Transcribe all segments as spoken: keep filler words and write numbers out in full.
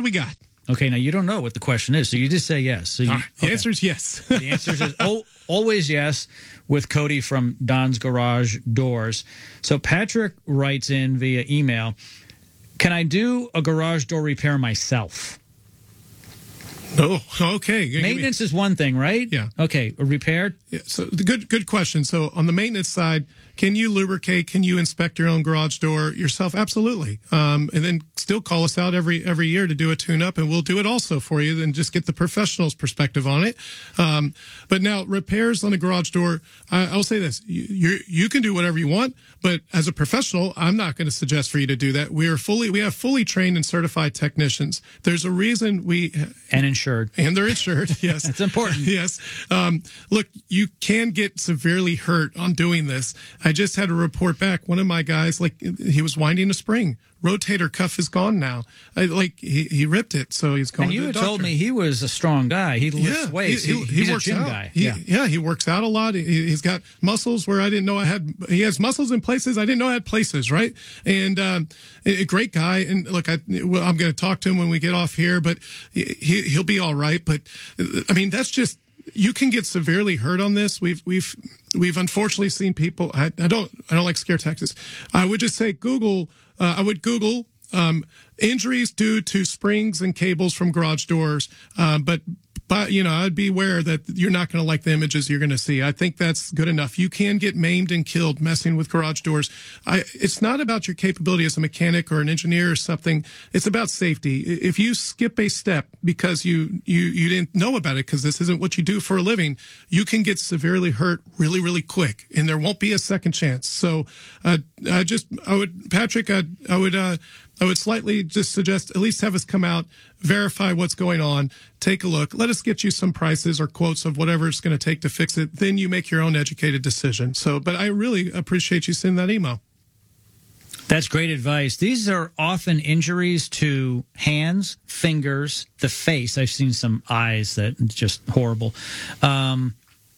we got? Okay, now you don't know what the question is, so you just say yes. So you, Uh, the okay. answer is yes. The answer is oh, always yes with Cody from Don's Garage Doors. So Patrick writes in via email, can I do a garage door repair myself? Oh, okay. Give me- Maintenance is one thing, right? Yeah. Okay, a repair? Yeah, so the good good question. So on the maintenance side, can you lubricate? Can you inspect your own garage door yourself? Absolutely. Um, and then still call us out every every year to do a tune up, and we'll do it also for you. Then just get the professional's perspective on it. Um, but now repairs on a garage door, I, I'll say this: you, you you can do whatever you want, but as a professional, I'm not going to suggest for you to do that. We are fully we have fully trained and certified technicians. There's a reason we And insured. and they're insured. Yes, It's important. Yes. Um, look, you can get severely hurt on doing this. I just had a report back. One of my guys, like, he was winding a spring. Rotator cuff is gone now. I, like, he, he ripped it, so he's going And you to the had doctor. told me he was a strong guy. He lifts weights. He, he's a gym out. guy. He, yeah. yeah, he works out a lot. He, he's got muscles where I didn't know I had. He has muscles in places I didn't know I had places, right? And um, a, a great guy. And look, I, well, I'm going to talk to him when we get off here, but he, he'll be all right. But I mean, that's just. You can get severely hurt on this. We've we've we've unfortunately seen people. I, I don't I don't like scare tactics. I would just say Google. Uh, I would Google um, injuries due to springs and cables from garage doors. Um, but but you know, I'd be aware that you're not going to like the images you're going to see. I think that's good enough. You can get maimed and killed messing with garage doors. I, it's not about your capability as a mechanic or an engineer or something. It's about safety. If you skip a step because you you you didn't know about it because this isn't what you do for a living, you can get severely hurt really really quick, and there won't be a second chance. So, uh, I just I would Patrick I I would. Uh, I would slightly just suggest at least have us come out, verify what's going on, take a look. Let us get you some prices or quotes of whatever it's going to take to fix it. Then you make your own educated decision. So, but I really appreciate you sending that email. That's great advice. These are often injuries to hands, fingers, the face. I've seen some eyes that just horrible. Um,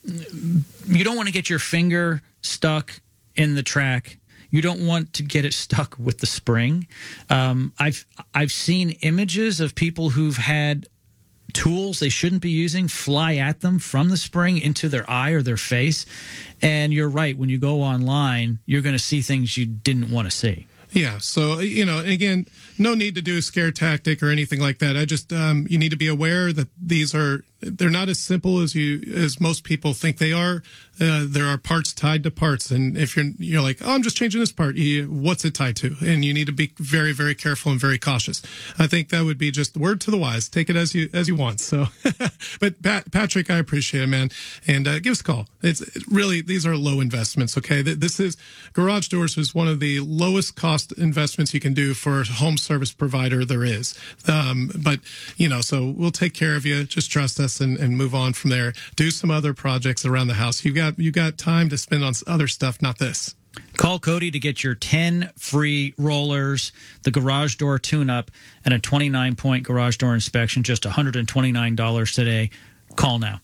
you don't want to get your finger stuck in the track. You don't want to get it stuck with the spring. Um, I've I've seen images of people who've had tools they shouldn't be using fly at them from the spring into their eye or their face. And you're right. When you go online, you're going to see things you didn't want to see. Yeah. So, you know, again, no need to do a scare tactic or anything like that. I just, um, you need to be aware that these are, they're not as simple as you, as most people think they are. Uh, there are parts tied to parts. And if you're, you're like, oh, I'm just changing this part, you, what's it tied to? And you need to be very, very careful and very cautious. I think that would be just the word to the wise. Take it as you, as you want. So, but Pat, Patrick, I appreciate it, man. And, uh, give us a call. It's it really, these are low investments. Okay. This is, garage doors is one of the lowest cost investments you can do for a home service provider there is. Um, but, you know, so we'll take care of you. Just trust us and, and move on from there. Do some other projects around the house. You got, you got time to spend on other stuff, not this. Call Cody to get your ten free rollers, the garage door tune-up, and a twenty-nine point garage door inspection, just one hundred twenty-nine dollars today. Call now.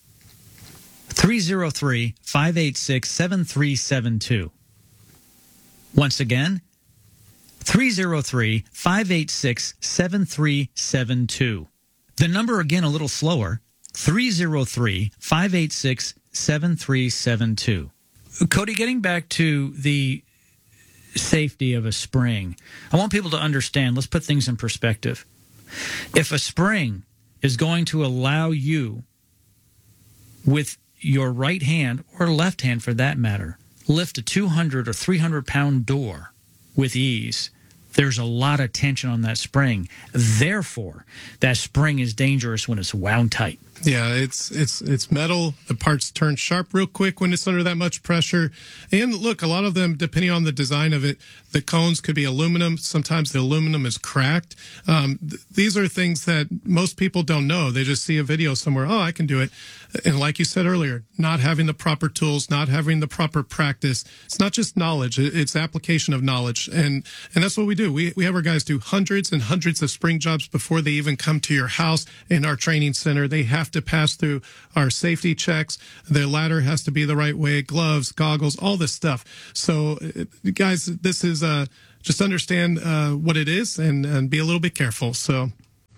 three oh three, five eight six, seven three seven two. Once again, three oh three, five eight six, seven three seven two. The number again a little slower, three oh three, five eight six, seven three seven two. Cody, getting back to the safety of a spring, I want people to understand, let's put things in perspective. If a spring is going to allow you, with your right hand, or left hand for that matter, lift a two hundred or three hundred pound door with ease, there's a lot of tension on that spring. Therefore, that spring is dangerous when it's wound tight. Yeah, it's it's it's metal. The parts turn sharp real quick when it's under that much pressure. And look, a lot of them, depending on the design of it, the cones could be aluminum. Sometimes the aluminum is cracked. Um, th- these are things that most people don't know. They just see a video somewhere. Oh, I can do it. And like you said earlier, not having the proper tools, not having the proper practice. It's not just knowledge; it's application of knowledge. And and that's what we do. We we have our guys do hundreds and hundreds of spring jobs before they even come to your house in our training center. They have to pass through our safety checks. Their ladder has to be the right way, gloves, goggles, all this stuff. So, guys, this is uh, just understand uh, what it is and, and be a little bit careful. So.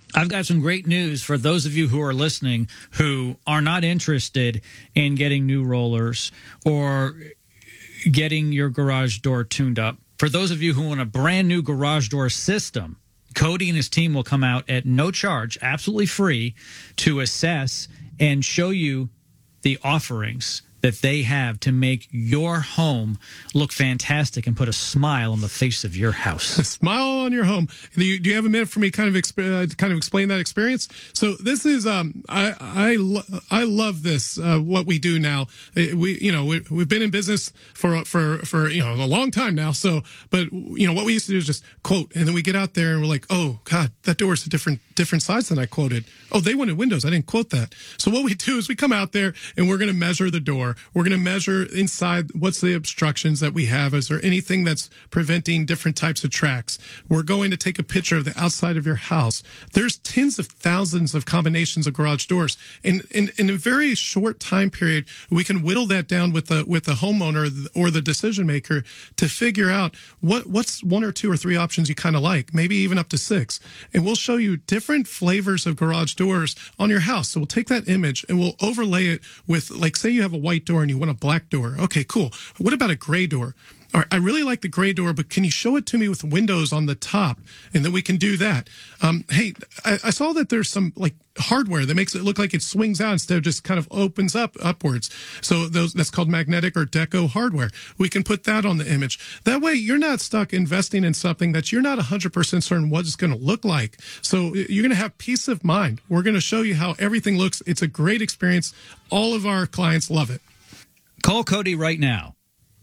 I've got some great news for those of you who are listening who are not interested in getting new rollers or getting your garage door tuned up. For those of you who want a brand new garage door system, Cody and his team will come out at no charge, absolutely free, to assess and show you the offerings that they have to make your home look fantastic and put a smile on the face of your house. A smile on your home. Do you, do you have a minute for me to kind of exp- uh, kind of explain that experience? So this is um I I lo- I love this uh, what we do now. Uh, We you know we, we've been in business for for for you know a long time now. So but you know what we used to do is just quote, and then we get out there and we're like, oh God, that door is a different different size than I quoted. Oh, they wanted windows. I didn't quote that. So what we do is we come out there and we're going to measure the door. We're going to measure inside what's the obstructions that we have. Is there anything that's preventing different types of tracks? We're going to take a picture of the outside of your house. There's tens of thousands of combinations of garage doors. And in, in a very short time period, we can whittle that down with the with the homeowner or the decision maker to figure out what what's one or two or three options you kind of like, maybe even up to six. And we'll show you different flavors of garage doors on your house. So we'll take that image and we'll overlay it with, like, say you have a white door and you want a black door. Okay, cool. What about a gray door? All right, I really like the gray door, but can you show it to me with windows on the top? And then we can do that. Um, hey, I, I saw that there's some like hardware that makes it look like it swings out instead of just kind of opens up upwards. So those that's called magnetic or deco hardware. We can put that on the image. That way you're not stuck investing in something that you're not one hundred percent certain what it's going to look like. So you're going to have peace of mind. We're going to show you how everything looks. It's a great experience. All of our clients love it. Call Cody right now.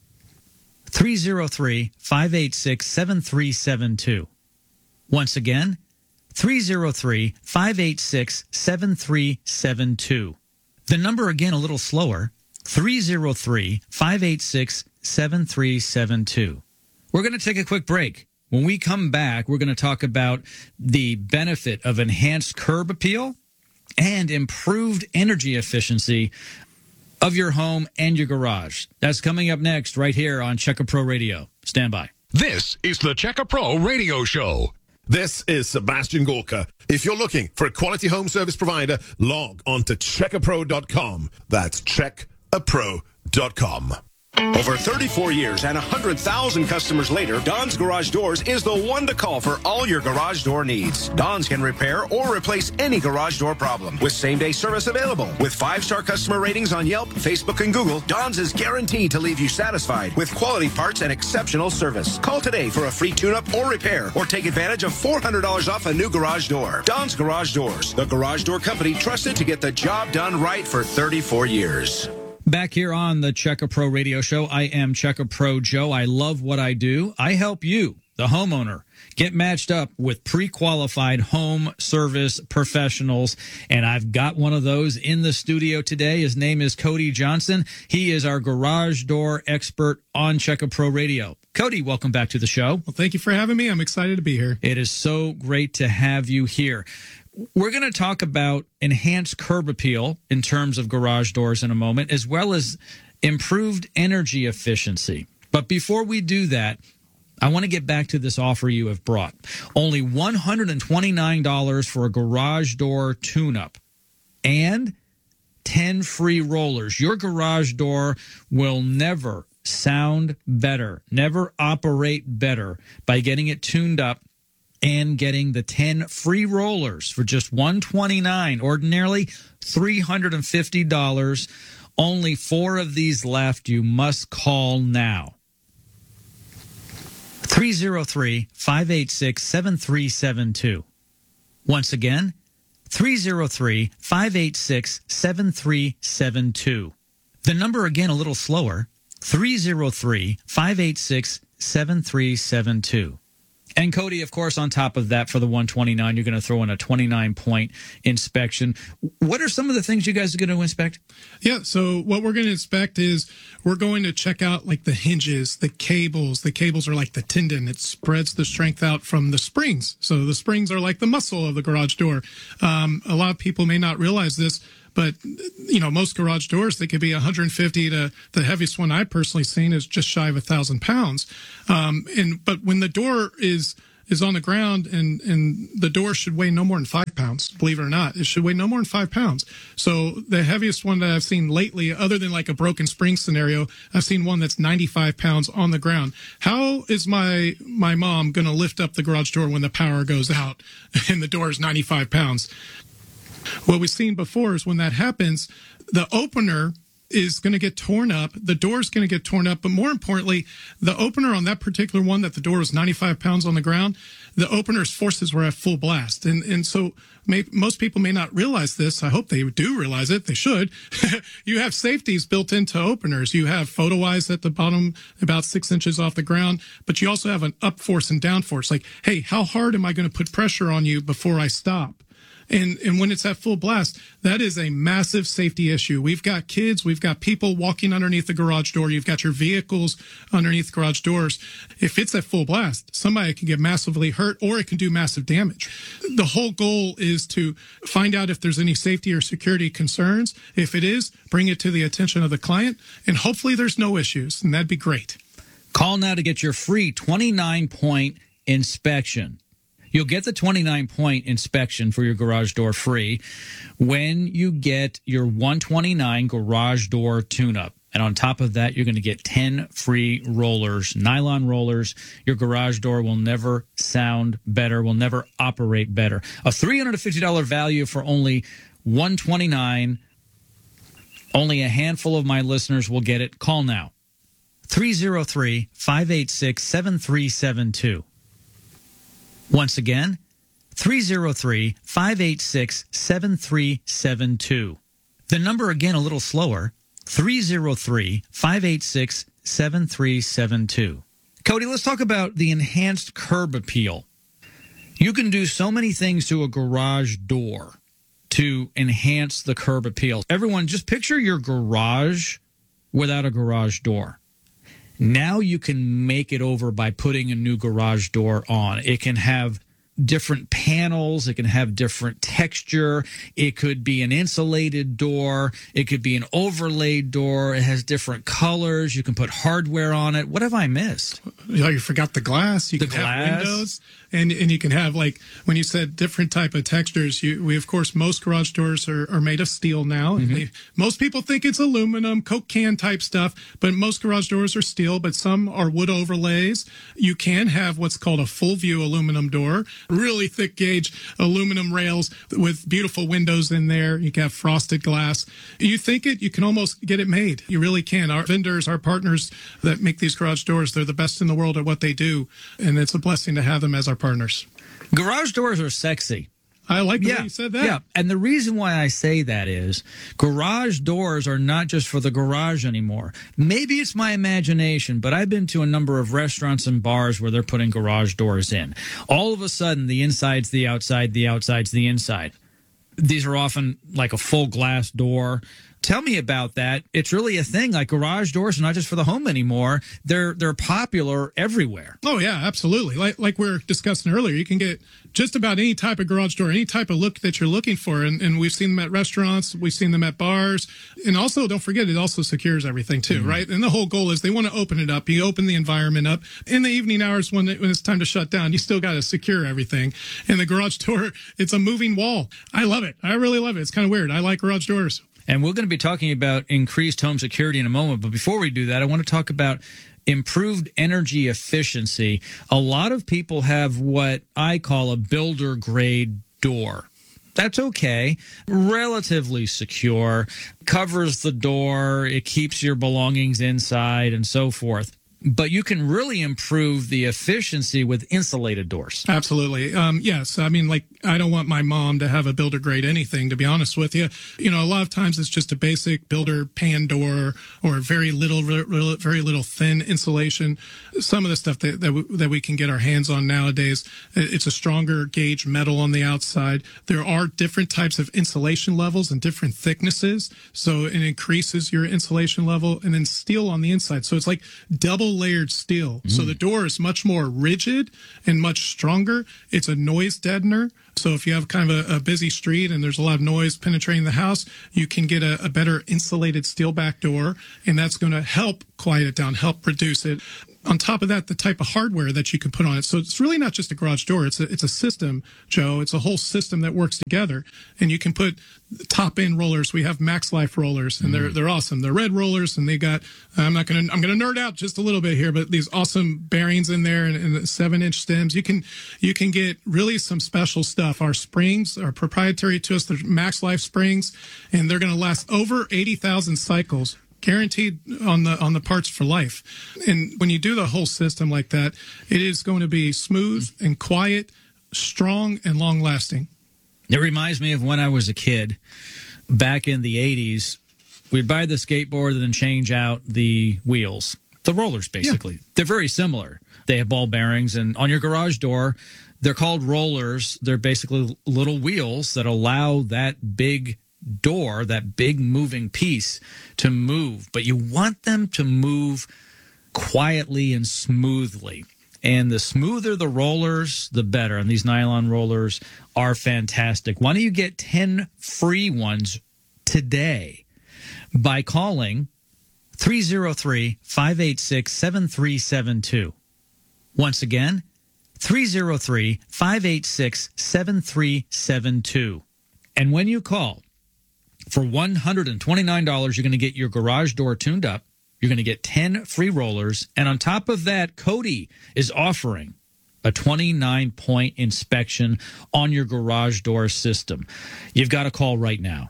three oh three, five eight six, seven three seven two. Once again, three oh three, five eight six, seven three seven two. The number again a little slower, three oh three, five eight six, seven three seven two. We're going to take a quick break. When we come back, we're going to talk about the benefit of enhanced curb appeal and improved energy efficiency of your home and your garage. That's coming up next right here on Checker Pro Radio. Stand by. This is the Checker Pro Radio Show. This is Sebastian Gorka. If you're looking for a quality home service provider, log on to checker pro dot com. That's check a pro dot com. Over thirty-four years and one hundred thousand customers later, Don's Garage Doors is the one to call for all your garage door needs. Don's can repair or replace any garage door problem with same-day service available. With five-star customer ratings on Yelp, Facebook, and Google, Don's is guaranteed to leave you satisfied with quality parts and exceptional service. Call today for a free tune-up or repair, or take advantage of four hundred dollars off a new garage door. Don's Garage Doors, the garage door company trusted to get the job done right for thirty-four years. Back here on the Checker Pro Radio Show, I am Checker Pro Joe. I love what I do. I help you, the homeowner, get matched up with pre-qualified home service professionals, and I've got one of those in the studio today. His name is Cody Johnson. He is our garage door expert on Checker Pro Radio. Cody, welcome back to the show. Well, thank you for having me. I'm excited to be here. It is so great to have you here. We're going to talk about enhanced curb appeal in terms of garage doors in a moment, as well as improved energy efficiency. But before we do that, I want to get back to this offer you have brought. Only one hundred twenty-nine dollars for a garage door tune-up and ten free rollers. Your garage door will never sound better, never operate better by getting it tuned up and getting the ten free rollers for just one hundred twenty-nine dollars, ordinarily three hundred fifty dollars. Only four of these left. You must call now. three oh three, five eight six, seven three seven two. Once again, three oh three, five eight six, seven three seven two. The number again a little slower, three oh three, five eight six, seven three seven two. And Cody, of course, on top of that, for the one hundred twenty-nine dollars, you're going to throw in a twenty-nine point inspection. What are some of the things you guys are going to inspect? Yeah, so what we're going to inspect is we're going to check out like the hinges, the cables. The cables are like the tendon. It spreads the strength out from the springs. So the springs are like the muscle of the garage door. Um, a lot of people may not realize this, but, you know, most garage doors, they could be one hundred fifty to the heaviest one I've personally seen is just shy of a thousand pounds. Um, and, but when the door is is on the ground, and, and the door should weigh no more than five pounds, believe it or not. It should weigh no more than five pounds. So the heaviest one that I've seen lately, other than like a broken spring scenario, I've seen one that's ninety-five pounds on the ground. How is my my mom going to lift up the garage door when the power goes out and the door is ninety-five pounds? What we've seen before is when that happens, the opener is going to get torn up. The door is going to get torn up. But more importantly, the opener on that particular one, that the door was ninety-five pounds on the ground, the opener's forces were at full blast. And and so may, most people may not realize this. I hope they do realize it. They should. You have safeties built into openers. You have photo eyes at the bottom, about six inches off the ground. But you also have an up force and down force. Like, hey, how hard am I going to put pressure on you before I stop? And and when it's at full blast, that is a massive safety issue. We've got kids, we've got people walking underneath the garage door. You've got your vehicles underneath garage doors. If it's at full blast, somebody can get massively hurt or it can do massive damage. The whole goal is to find out if there's any safety or security concerns. If it is, bring it to the attention of the client, and hopefully there's no issues, and that'd be great. Call now to get your free twenty-nine point inspection. You'll get the twenty-nine point inspection for your garage door free when you get your one twenty-nine garage door tune-up. And on top of that, you're going to get ten free rollers, nylon rollers. Your garage door will never sound better, will never operate better. A three hundred fifty dollars value for only one twenty-nine. Only a handful of my listeners will get it. Call now. three oh three, five eight six, seven three seven two. Once again, three oh three, five eight six, seven three seven two. The number again a little slower, three oh three, five eight six, seven three seven two. Cody, let's talk about the enhanced curb appeal. You can do so many things to a garage door to enhance the curb appeal. Everyone, just picture your garage without a garage door. Now you can make it over by putting a new garage door on. It can have different panels. It can have different texture. It could be an insulated door. It could be an overlaid door. It has different colors. You can put hardware on it. What have I missed? You know, you forgot the glass. You The can glass. have windows. And and you can have, like, when you said different type of textures, you, we, of course, most garage doors are, are made of steel now. Mm-hmm. They, most people think it's aluminum, Coke can type stuff, but most garage doors are steel, but some are wood overlays. You can have what's called a full view aluminum door, really thick gauge aluminum rails with beautiful windows in there. You can have frosted glass. You think it, you can almost get it made. You really can. Our vendors, our partners that make these garage doors, they're the best in the world at what they do, and it's a blessing to have them as our partners. Garage doors are sexy. I like the Yeah, way you said that. yeah. And the reason why I say that is garage doors are not just for the garage anymore. Maybe it's my imagination, but I've been to a number of restaurants and bars where they're putting garage doors in. All of a sudden, the inside's the outside, the outside's the inside. These are often like a full glass door. Tell me about that. It's really a thing. Like, garage doors are not just for the home anymore. They're they're popular everywhere. Oh, yeah, absolutely. Like like we were discussing earlier, you can get just about any type of garage door, any type of look that you're looking for. And, and we've seen them at restaurants. We've seen them at bars. And also, don't forget, it also secures everything, too, mm-hmm. right? And the whole goal is they want to open it up. You open the environment up. In the evening hours when, it, when it's time to shut down, you still got to secure everything. And the garage door, it's a moving wall. I love it. I really love it. It's kind of weird. I like garage doors. And we're going to be talking about increased home security in a moment. But before we do that, I want to talk about improved energy efficiency. A lot of people have what I call a builder grade door. That's okay. Relatively secure, covers the door, it keeps your belongings inside and so forth. But you can really improve the efficiency with insulated doors. Absolutely. Um, yes. I mean, like, I don't want my mom to have a builder grade anything, to be honest with you. You know, a lot of times it's just a basic builder pan door or very little, very little thin insulation. Some of the stuff that, that, we, that we can get our hands on nowadays, it's a stronger gauge metal on the outside. There are different types of insulation levels and different thicknesses. So it increases your insulation level, and then steel on the inside. So it's like double layered steel. Mm. So the door is much more rigid and much stronger. It's a noise deadener. So if you have kind of a, a busy street and there's a lot of noise penetrating the house, you can get a, a better insulated steel back door, and that's going to help quiet it down, help reduce it. on top of that, the type of hardware that you can put on it. So it's really not just a garage door. It's a, it's a system, Joe. It's a whole system that works together. And you can put top end rollers. We have Max Life rollers, and they're they're awesome. They're red rollers, and they got. I'm not gonna I'm gonna nerd out just a little bit here, but these awesome bearings in there and, and seven inch stems. You can you can get really some special stuff. Our springs are proprietary to us. They're Max Life springs, and they're gonna last over eighty thousand cycles. Guaranteed on the on the parts for life. And when you do the whole system like that, it is going to be smooth and quiet, strong and long lasting. It reminds me of when I was a kid back in the eighties. We'd buy the skateboard and then change out the wheels, the rollers, basically. Yeah. They're very similar. They have ball bearings, and on your garage door, they're called rollers. They're basically little wheels that allow that big door, that big moving piece, to move. But you want them to move quietly and smoothly. And the smoother the rollers, the better. And these nylon rollers are fantastic. Why don't you get ten free ones today by calling three oh three, five eight six, seven three seven two. Once again, three oh three, five eight six, seven three seven two. And when you call, for one hundred twenty-nine dollars, you're going to get your garage door tuned up. You're going to get ten free rollers. And on top of that, Cody is offering a twenty-nine point inspection on your garage door system. You've got to call right now.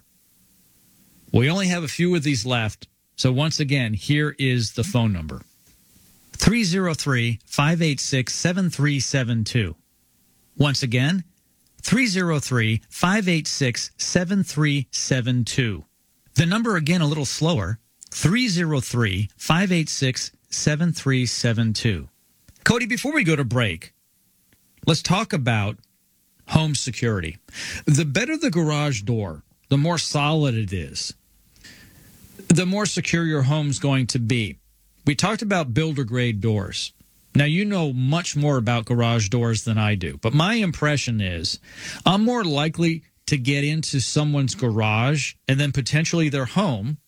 We only have a few of these left. So once again, here is the phone number. three oh three, five eight six, seven three seven two. Once again, three oh three, five eight six, seven three seven two. The number again a little slower, three oh three, five eight six, seven three seven two. Cody, before we go to break, let's talk about home security. The better the garage door, the more solid it is, the more secure your home's going to be. We talked about builder-grade doors. Now, you know much more about garage doors than I do, but my impression is I'm more likely to get into someone's garage and then potentially their home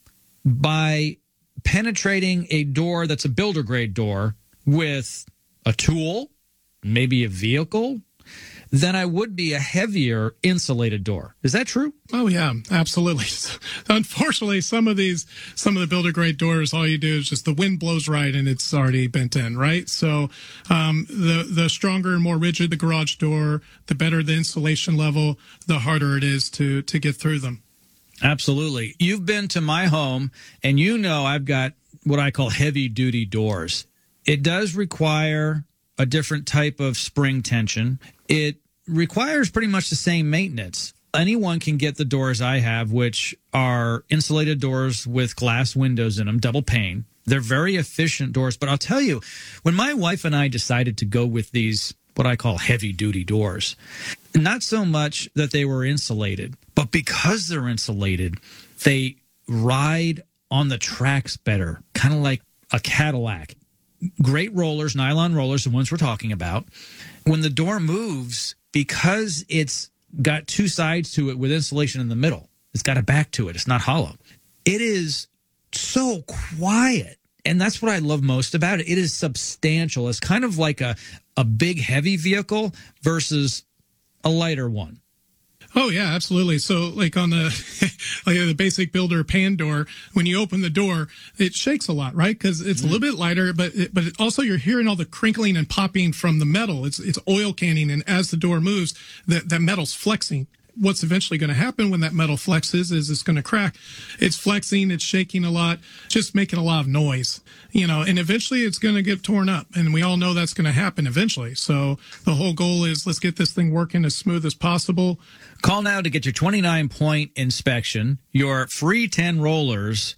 by penetrating a door that's a builder-grade door with a tool, maybe a vehicle, than I would be a heavier insulated door. Is that true? Oh, yeah, absolutely. Unfortunately, some of these, some of the builder grade doors, all you do is just the wind blows right and it's already bent in, right? So um, the, the stronger and more rigid the garage door, the better the insulation level, the harder it is to, to get through them. Absolutely. You've been to my home and you know I've got what I call heavy duty doors. It does require a different type of spring tension. It requires pretty much the same maintenance. Anyone can get the doors I have, which are insulated doors with glass windows in them, double pane. They're very efficient doors. But I'll tell you, when my wife and I decided to go with these, what I call heavy-duty doors, not so much that they were insulated, but because they're insulated, they ride on the tracks better, kind of like a Cadillac. Great rollers, nylon rollers, the ones we're talking about. When the door moves, because it's got two sides to it with insulation in the middle, it's got a back to it, it's not hollow. It is so quiet. And that's what I love most about it. It is substantial. It's kind of like a, a big, heavy vehicle versus a lighter one. Oh, yeah, absolutely. So like on the like the basic builder pan door, when you open the door, it shakes a lot, right? Because it's mm-hmm. a little bit lighter, but it, but it also you're hearing all the crinkling and popping from the metal. It's it's oil canning, and as the door moves, that, that metal's flexing. What's eventually going to happen when that metal flexes is it's going to crack. It's flexing, it's shaking a lot, just making a lot of noise, you know, and eventually it's going to get torn up. And we all know that's going to happen eventually. So the whole goal is let's get this thing working as smooth as possible. Call now to get your twenty-nine point inspection, your free ten rollers,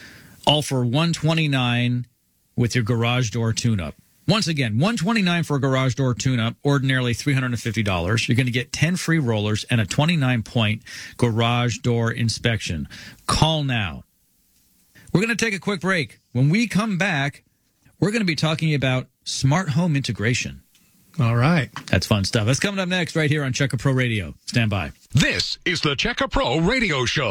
all for one hundred twenty-nine dollars with your garage door tune-up. Once again, one hundred twenty-nine dollars for a garage door tune-up, ordinarily three hundred fifty dollars. You're going to get ten free rollers and a twenty-nine point garage door inspection. Call now. We're going to take a quick break. When we come back, we're going to be talking about smart home integration. All right. That's fun stuff. That's coming up next right here on Checker Pro Radio. Stand by. This is the Checker Pro Radio Show.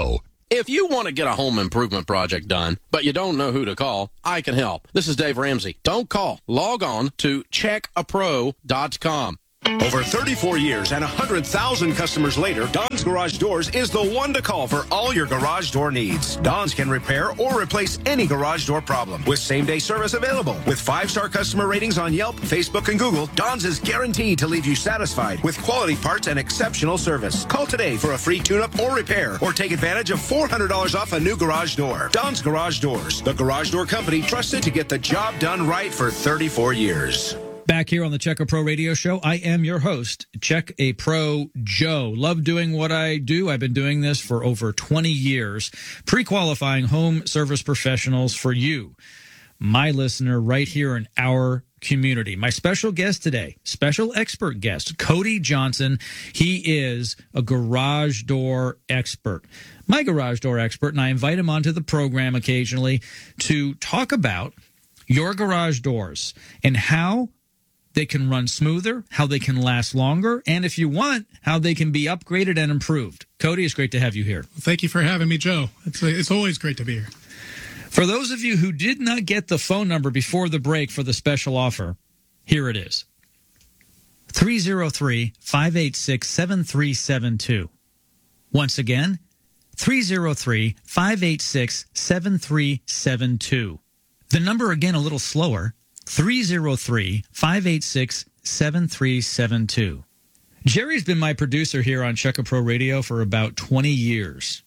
If you want to get a home improvement project done, but you don't know who to call, I can help. This is Dave Ramsey. Don't call. Log on to check a pro dot com. Over thirty-four years and one hundred thousand customers later, Don's Garage Doors is the one to call for all your garage door needs. Don's can repair or replace any garage door problem with same-day service available. With five-star customer ratings on Yelp, Facebook, and Google, Don's is guaranteed to leave you satisfied with quality parts and exceptional service. Call today for a free tune-up or repair, or take advantage of four hundred dollars off a new garage door. Don's Garage Doors, the garage door company trusted to get the job done right for thirty-four years. Back here on the Check A Pro Radio Show, I am your host, Check A Pro Joe. Love doing what I do. I've been doing this for over twenty years, pre-qualifying home service professionals for you, my listener, right here in our community. My special guest today, special expert guest, Cody Johnson. He is a garage door expert, my garage door expert, and I invite him onto the program occasionally to talk about your garage doors and how they can run smoother, how they can last longer, and if you want, how they can be upgraded and improved. Cody, it's great to have you here. Thank you for having me, Joe. It's, it's always great to be here. For those of you who did not get the phone number before the break for the special offer, here it is. three oh three, five eight six, seven three seven two. Once again, three oh three, five eight six, seven three seven two. The number again a little slower, three oh three, five eight six, seven three seven two. Jerry's been my producer here on Check A Pro Radio for about twenty years.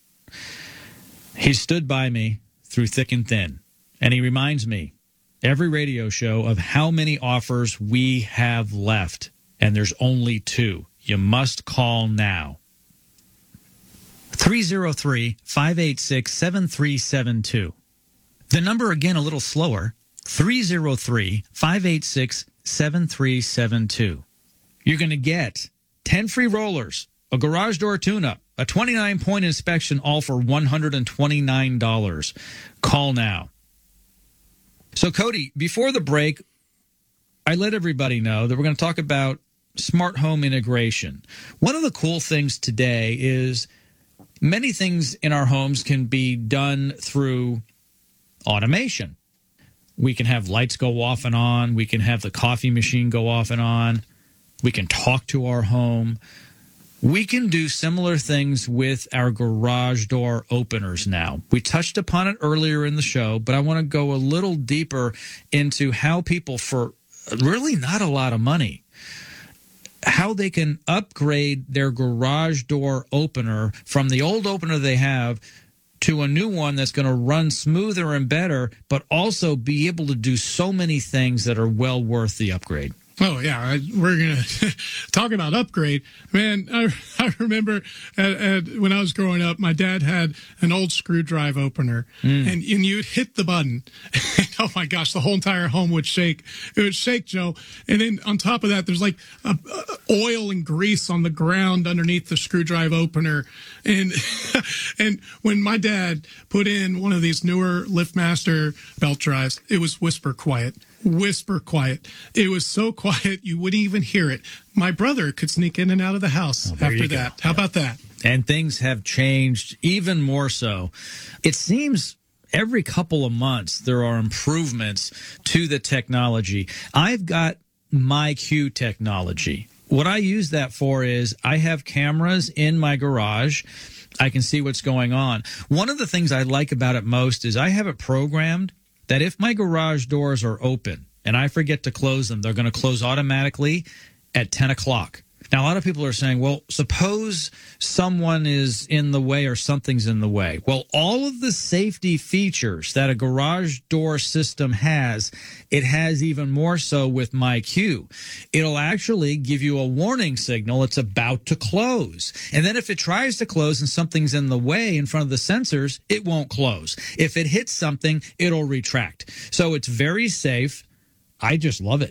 He stood by me through thick and thin, and he reminds me every radio show of how many offers we have left, and there's only two. You must call now. three oh three, five eight six, seven three seven two. The number again a little slower, three oh three, five eight six, seven three seven two. You're going to get ten free rollers, a garage door tune-up, a twenty-nine point inspection, all for one hundred twenty-nine dollars. Call now. So, Cody, before the break, I let everybody know that we're going to talk about smart home integration. One of the cool things today is many things in our homes can be done through automation. We can have lights go off and on. We can have the coffee machine go off and on. We can talk to our home. We can do similar things with our garage door openers now. We touched upon it earlier in the show, but I want to go a little deeper into how people, for really not a lot of money, how they can upgrade their garage door opener from the old opener they have to a new one that's going to run smoother and better, but also be able to do so many things that are well worth the upgrade. Oh, yeah. I, we're going to talk about upgrade. Man, I, I remember at, at, when I was growing up, my dad had an old screwdriver opener, mm. and, and you'd hit the button. And, oh, my gosh, the whole entire home would shake. It would shake, Joe. And then on top of that, there's like a, a oil and grease on the ground underneath the screwdriver opener. And and when my dad put in one of these newer LiftMaster belt drives, it was whisper quiet. Whisper quiet. It was so quiet you wouldn't even hear it. My brother could sneak in and out of the house oh, after that. How about that? And things have changed even more so. It seems every couple of months there are improvements to the technology. I've got MyQ technology. What I use that for is I have cameras in my garage. I can see what's going on. One of the things I like about it most is I have it programmed that if my garage doors are open and I forget to close them, they're going to close automatically at ten o'clock. Now, a lot of people are saying, well, suppose someone is in the way or something's in the way. Well, all of the safety features that a garage door system has, it has even more so with MyQ. It'll actually give you a warning signal it's about to close. And then if it tries to close and something's in the way in front of the sensors, it won't close. If it hits something, it'll retract. So it's very safe. I just love it.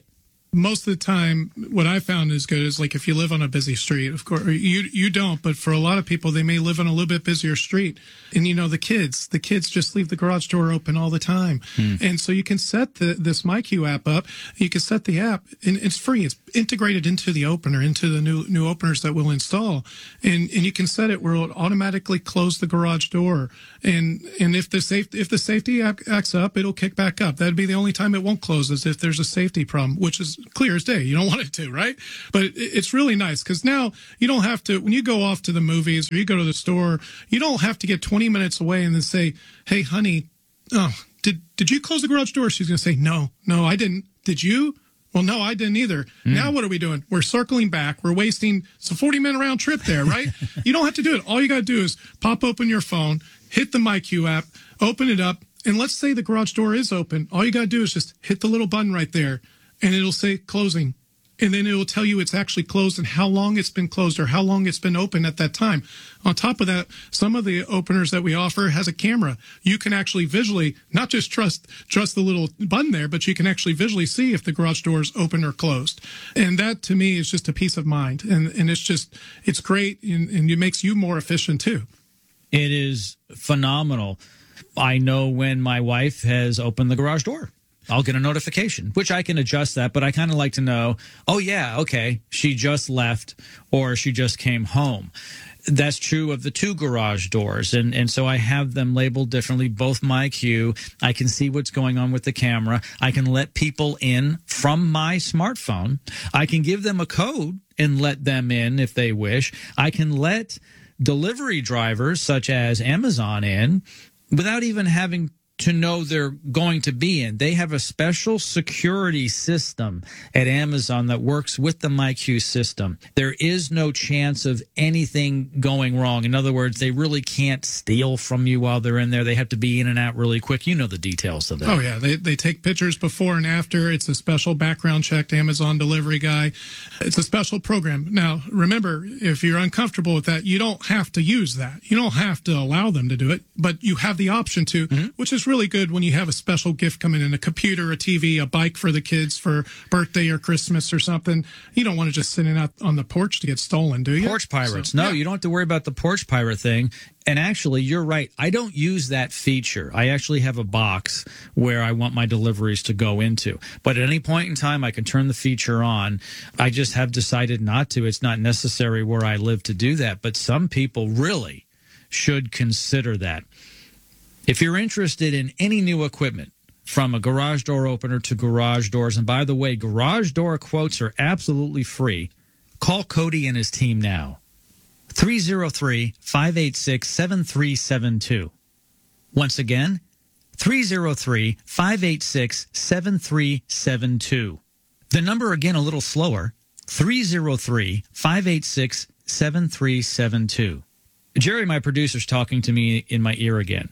most of the time, what I found is good is like if you live on a busy street, of course, you you don't, but for a lot of people, they may live on a little bit busier street. And, you know, the kids, the kids just leave the garage door open all the time. Hmm. And so you can set the, this MyQ app up. You can set the app, and it's free. It's integrated into the opener, into the new new openers that we'll install. And and you can set it where it'll automatically close the garage door. And and if the safe if the safety app acts up, it'll kick back up. That'd be the only time it won't close is if there's a safety problem, which is clear as day. You don't want it to, right? But it's really nice because now you don't have to, when you go off to the movies or you go to the store, you don't have to get twenty minutes away and then say, hey, honey, oh, did, did you close the garage door? She's going to say, no, no, I didn't. Did you? Well, no, I didn't either. Mm. Now what are we doing? We're circling back. We're wasting it's a forty minute round trip there, right? You don't have to do it. All you got to do is pop open your phone, hit the MyQ app, open it up. And let's say the garage door is open. All you got to do is just hit the little button right there. And it'll say closing. And then it will tell you it's actually closed and how long it's been closed or how long it's been open at that time. On top of that, some of the openers that we offer has a camera. You can actually visually, not just trust trust the little button there, but you can actually visually see if the garage door is open or closed. And that, to me, is just a peace of mind. And and it's just, it's great, and, and it makes you more efficient, too. It is phenomenal. I know when my wife has opened the garage door. I'll get a notification, which I can adjust that, but I kind of like to know, oh, yeah, okay, she just left or she just came home. That's true of the two garage doors, and, and so I have them labeled differently, both MyQ. I can see what's going on with the camera. I can let people in from my smartphone. I can give them a code and let them in if they wish. I can let delivery drivers such as Amazon in without even having to know they're going to be in. They have a special security system at Amazon that works with the MyQ system. There is no chance of anything going wrong. In other words, they really can't steal from you while they're in there. They have to be in and out really quick. You know the details of that. Oh, yeah. They, they take pictures before and after. It's a special background checked Amazon delivery guy. It's a special program. Now, remember, if you're uncomfortable with that, you don't have to use that. You don't have to allow them to do it, but you have the option to, mm-hmm. which is really good when you have a special gift coming in, a computer, a T V, a bike for the kids for birthday or Christmas or something. You don't want to just sit it out on the porch to get stolen, do you? Porch pirates. So, no, yeah. You don't have to worry about the porch pirate thing. And actually, you're right. I don't use that feature. I actually have a box where I want my deliveries to go into. But at any point in time, I can turn the feature on. I just have decided not to. It's not necessary where I live to do that. But some people really should consider that. If you're interested in any new equipment, from a garage door opener to garage doors, and by the way, garage door quotes are absolutely free, call Cody and his team now. three oh three, five eight six, seven three seven two. Once again, three oh three, five eight six, seven three seven two. The number again a little slower, three oh three, five eight six, seven three seven two. Jerry, my producer's talking to me in my ear again.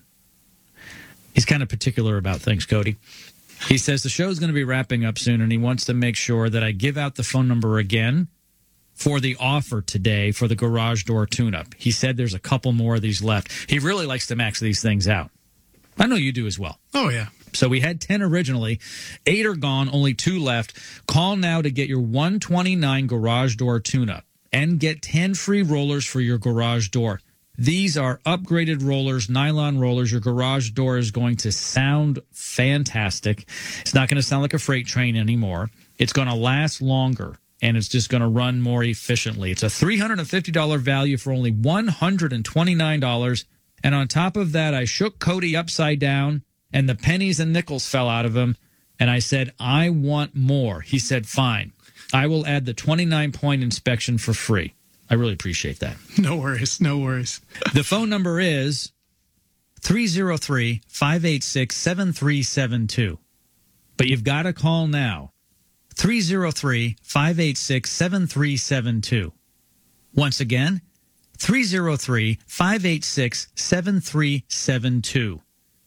He's kind of particular about things, Cody. He says the show's going to be wrapping up soon, and he wants to make sure that I give out the phone number again for the offer today for the garage door tune-up. He said there's a couple more of these left. He really likes to max these things out. I know you do as well. Oh, yeah. So we had ten originally. Eight are gone, only two left. Call now to get your one twenty-nine garage door tune-up and get ten free rollers for your garage door. These are upgraded rollers, nylon rollers. Your garage door is going to sound fantastic. It's not going to sound like a freight train anymore. It's going to last longer, and it's just going to run more efficiently. It's a three hundred fifty dollars value for only one hundred twenty-nine dollars. And on top of that, I shook Cody upside down, and the pennies and nickels fell out of him. And I said, I want more. He said, fine. I will add the twenty-nine point inspection for free. I really appreciate that. No worries. No worries. The phone number is three oh three, five eight six, seven three seven two. But you've got to call now. three oh three, five eight six, seven three seven two. Once again, three oh three, five eight six, seven three seven two.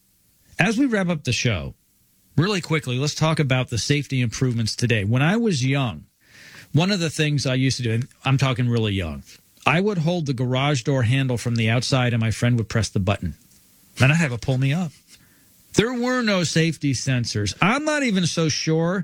As we wrap up the show, really quickly, let's talk about the safety improvements today. When I was young, one of the things I used to do, and I'm talking really young, I would hold the garage door handle from the outside and my friend would press the button. And I'd have it pull me up. There were no safety sensors. I'm not even so sure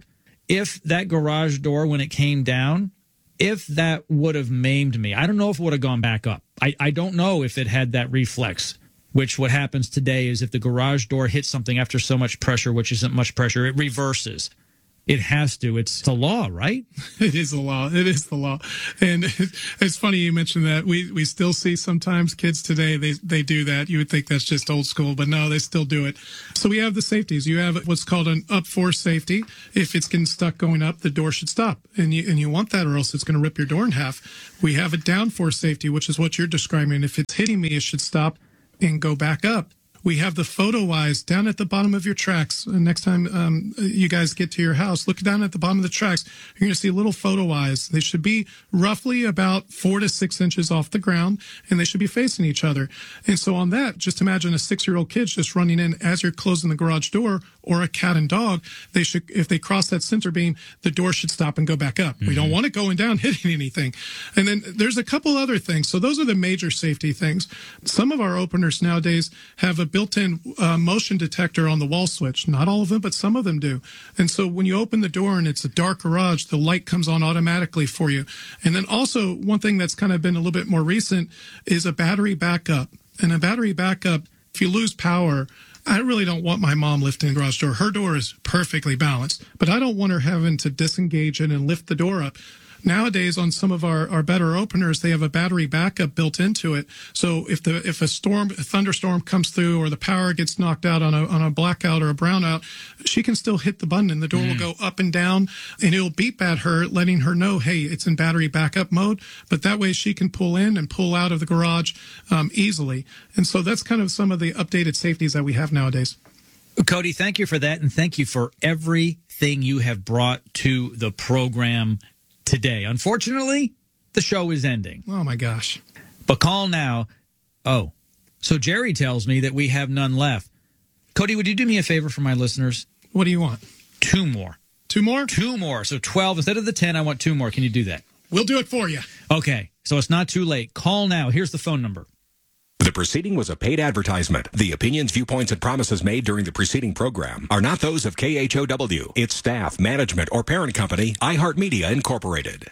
if that garage door, when it came down, if that would have maimed me, I don't know if it would have gone back up. I, I don't know if it had that reflex, which what happens today is if the garage door hits something after so much pressure, which isn't much pressure, it reverses. It has to. It's the law, right? It is the law. It is the law. And it's funny you mentioned that. We we still see sometimes kids today, they, they do that. You would think that's just old school, but no, they still do it. So we have the safeties. You have what's called an up force safety. If it's getting stuck going up, the door should stop. And you, and you want that or else it's going to rip your door in half. We have a down force safety, which is what you're describing. If it's hitting me, it should stop and go back up. We have the photo eyes down at the bottom of your tracks. And next time um, you guys get to your house, look down at the bottom of the tracks. You're going to see little photo eyes. They should be roughly about four to six inches off the ground, and they should be facing each other. And so on that, just imagine a six-year-old kid just running in as you're closing the garage door, or a cat and dog. They should, if they cross that center beam, the door should stop and go back up. Mm-hmm. We don't want it going down, hitting anything. And then there's a couple other things. So those are the major safety things. Some of our openers nowadays have a built-in uh, motion detector on the wall switch. Not all of them, but some of them do. And so when you open the door and it's a dark garage, the light comes on automatically for you. And then also one thing that's kind of been a little bit more recent is a battery backup. And a battery backup, if you lose power, I really don't want my mom lifting the garage door. Her door is perfectly balanced, but I don't want her having to disengage it and lift the door up. Nowadays, on some of our, our better openers, they have a battery backup built into it. So if the if a storm, a thunderstorm comes through, or the power gets knocked out on a on a blackout or a brownout, she can still hit the button, and the door mm. will go up and down, and it'll beep at her, letting her know, hey, it's in battery backup mode. But that way, she can pull in and pull out of the garage um, easily. And so that's kind of some of the updated safeties that we have nowadays. Cody, thank you for that, and thank you for everything you have brought to the program today. Unfortunately, the show is ending. Oh, my gosh. But call now. Oh, so Jerry tells me that we have none left. Cody, would you do me a favor for my listeners? What do you want? Two more. Two more? Two more. So twelve. Instead of the ten, I want two more. Can you do that? We'll do it for you. Okay. So it's not too late. Call now. Here's the phone number. The proceeding was a paid advertisement. The opinions, viewpoints, and promises made during the preceding program are not those of K H O W, its staff, management, or parent company, iHeartMedia Incorporated.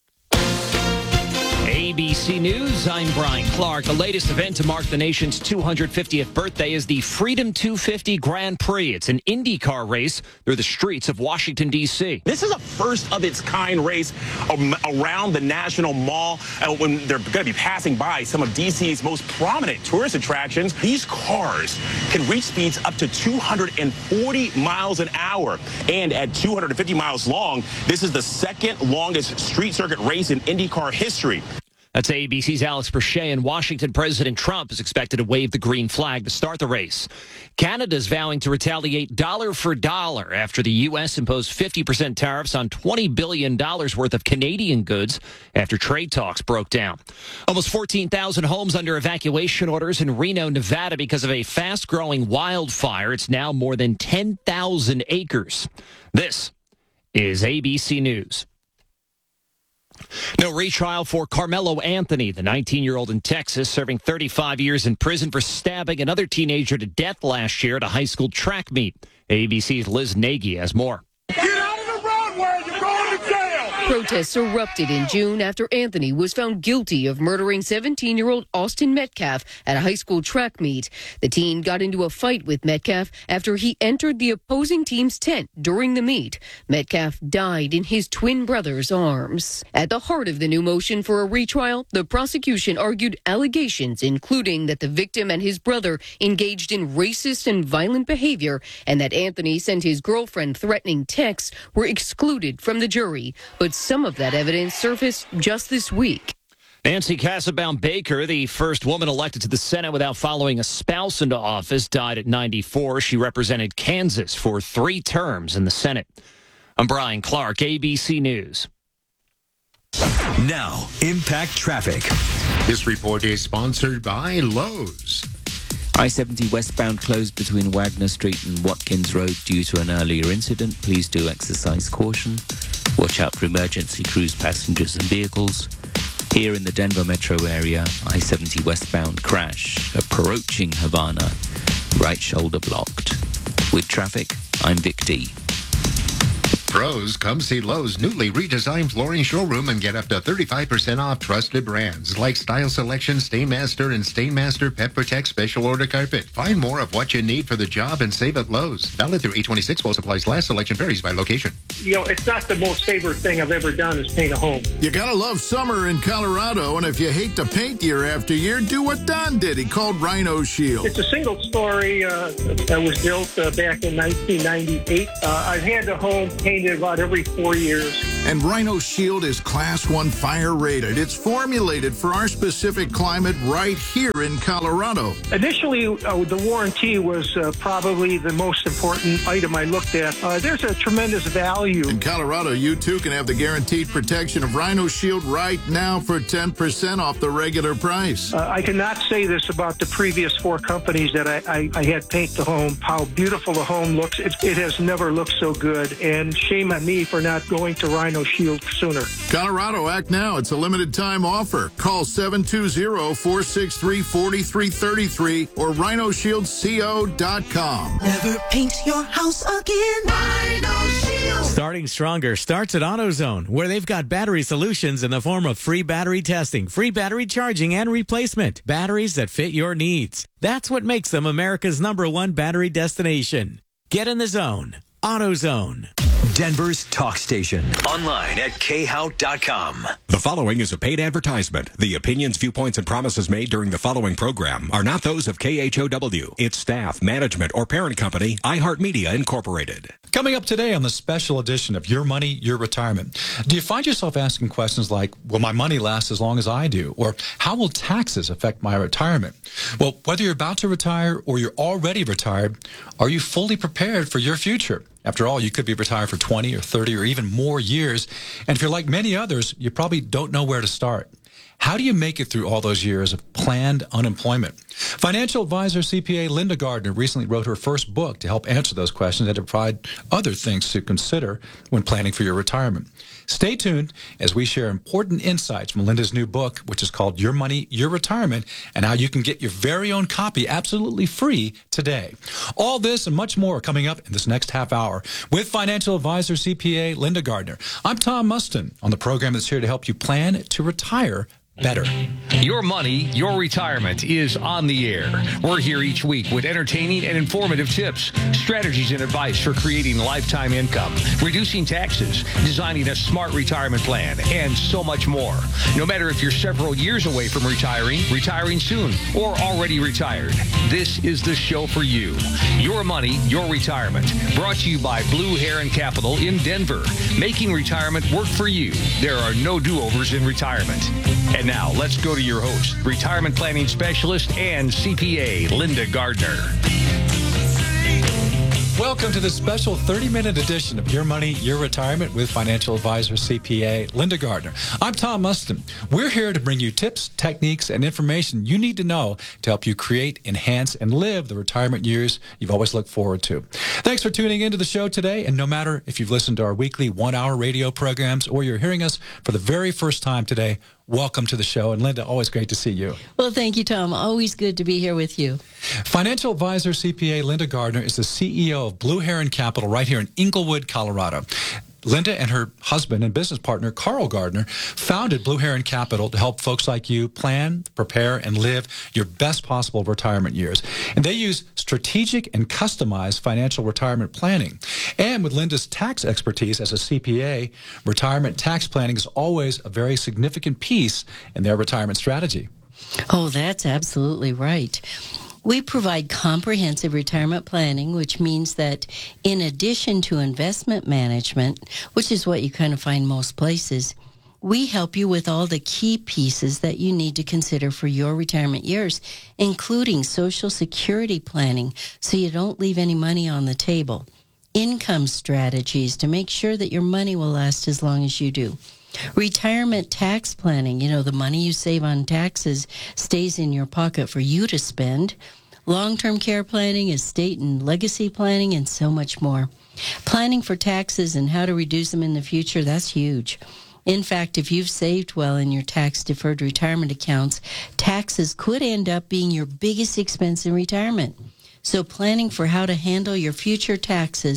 A B C News, I'm Brian Clark. The latest event to mark the nation's two hundred fiftieth birthday is the Freedom two fifty Grand Prix. It's an IndyCar race through the streets of Washington, D C This is a first-of-its-kind race around the National Mall uh, when they're going to be passing by some of D C's most prominent tourist attractions. These cars can reach speeds up to two hundred forty miles an hour. And at two hundred fifty miles long, this is the second longest street circuit race in IndyCar history. That's A B C's Alex Perchet. In Washington, President Trump is expected to wave the green flag to start the race. Canada's vowing to retaliate dollar for dollar after the U S imposed fifty percent tariffs on twenty billion dollars worth of Canadian goods after trade talks broke down. Almost fourteen thousand homes under evacuation orders in Reno, Nevada because of a fast-growing wildfire. It's now more than ten thousand acres. This is A B C News. No retrial for Carmelo Anthony, the nineteen-year-old in Texas, serving thirty-five years in prison for stabbing another teenager to death last year at a high school track meet. A B C's Liz Nagy has more. Get out of the roadway! You're going to jail! Protests erupted in June after Anthony was found guilty of murdering seventeen-year-old Austin Metcalf at a high school track meet. The teen got into a fight with Metcalf after he entered the opposing team's tent during the meet. Metcalf died in his twin brother's arms. At the heart of the new motion for a retrial, the prosecution argued allegations including that the victim and his brother engaged in racist and violent behavior and that Anthony sent his girlfriend threatening texts were excluded from the jury. But some of that evidence surfaced just this week. Nancy Kassebaum Baker, the first woman elected to the Senate without following a spouse into office, died at ninety-four. She represented Kansas for three terms in the Senate. I'm Brian Clark, A B C News. Now, Impact Traffic. This report is sponsored by Lowe's. I seventy westbound closed between Wagner Street and Watkins Road due to an earlier incident. Please do exercise caution. Watch out for emergency cruise passengers and vehicles. Here in the Denver metro area, I seventy westbound crash approaching Havana. Right shoulder blocked. With traffic, I'm Vic D. Pros, come see Lowe's newly redesigned flooring showroom and get up to thirty-five percent off trusted brands like Style Selection, Stainmaster, and Stainmaster Pet Protect Special Order Carpet. Find more of what you need for the job and save at Lowe's. Valid through eight twenty-six while supplies last. Selection varies by location. You know, it's not the most favorite thing I've ever done is paint a home. You gotta love summer in Colorado, and if you hate to paint year after year, do what Don did. He called Rhino Shield. It's a single story uh, that was built uh, back in nineteen ninety-eight. Uh, I've had the home painted about every four years. And Rhino Shield is Class one fire rated. It's formulated for our specific climate right here in Colorado. Initially, uh, the warranty was uh, probably the most important item I looked at. Uh, there's a tremendous value. In Colorado, you too can have the guaranteed protection of Rhino Shield right now for ten percent off the regular price. Uh, I cannot say this about the previous four companies that I, I, I had paint the home, how beautiful the home looks. It, it has never looked so good, and shame on me for not going to Rhino Shield sooner. Colorado, act now. It's a limited time offer. Call seven two zero, four six three, four three three three or rhino shield co dot com. Never paint your house again. Rhino Shield. Starting stronger starts at AutoZone, where they've got battery solutions in the form of free battery testing, free battery charging, and replacement. Batteries that fit your needs. That's what makes them America's number one battery destination. Get in the zone. AutoZone. Denver's talk station. Online at K Hout dot com. The following is a paid advertisement. The opinions, viewpoints, and promises made during the following program are not those of K H O W, its staff, management, or parent company, iHeartMedia Incorporated. Coming up today on the special edition of Your Money, Your Retirement. Do you find yourself asking questions like, will my money last as long as I do? Or how will taxes affect my retirement? Well, whether you're about to retire or you're already retired, are you fully prepared for your future? After all, you could be retired for twenty or thirty or even more years. And if you're like many others, you probably don't know where to start. How do you make it through all those years of planned unemployment? Financial advisor C P A Linda Gardner recently wrote her first book to help answer those questions and to provide other things to consider when planning for your retirement. Stay tuned as we share important insights from Linda's new book, which is called Your Money, Your Retirement, and how you can get your very own copy absolutely free today. All this and much more coming up in this next half hour with financial advisor C P A Linda Gardner. I'm Tom Mustin on the program that's here to help you plan to retire better. Your Money, Your Retirement is on the air. We're here each week with entertaining and informative tips, strategies, and advice for creating lifetime income, reducing taxes, designing a smart retirement plan, and so much more. No matter if you're several years away from retiring, retiring soon, or already retired, this is the show for you. Your Money, Your Retirement, brought to you by Blue Heron Capital in Denver, making retirement work for you. There are no do-overs in retirement. And now, let's go to your host, retirement planning specialist and C P A, Linda Gardner. Welcome to the special thirty-minute edition of Your Money, Your Retirement with financial advisor C P A Linda Gardner. I'm Tom Mustin. We're here to bring you tips, techniques, and information you need to know to help you create, enhance, and live the retirement years you've always looked forward to. Thanks for tuning into the show today, and no matter if you've listened to our weekly one-hour radio programs or you're hearing us for the very first time today, welcome to the show. And Linda, always great to see you. Well, thank you, Tom. Always good to be here with you. Financial advisor C P A Linda Gardner is the C E O of Blue Heron Capital right here in Inglewood, Colorado. Linda and her husband and business partner, Carl Gardner, founded Blue Heron Capital to help folks like you plan, prepare, and live your best possible retirement years. And they use strategic and customized financial retirement planning. And with Linda's tax expertise as a C P A, retirement tax planning is always a very significant piece in their retirement strategy. Oh, that's absolutely right. We provide comprehensive retirement planning, which means that in addition to investment management, which is what you kind of find most places, we help you with all the key pieces that you need to consider for your retirement years, including Social Security planning so you don't leave any money on the table, income strategies to make sure that your money will last as long as you do, retirement tax planning, you know, the money you save on taxes stays in your pocket for you to spend, long-term care planning, estate and legacy planning, and so much more. Planning for taxes and how to reduce them in the future, that's huge. In fact, if you've saved well in your tax-deferred retirement accounts, taxes could end up being your biggest expense in retirement. So planning for how to handle your future taxes